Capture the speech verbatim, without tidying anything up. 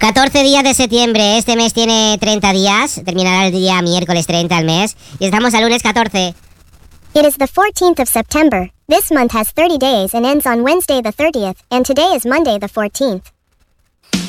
catorce días de septiembre. Este mes tiene treinta días. Terminará el día miércoles treinta al mes. Y estamos al lunes catorce. It is the fourteenth of September. This month has thirty days and ends on Wednesday the thirtieth, and today is Monday the fourteenth.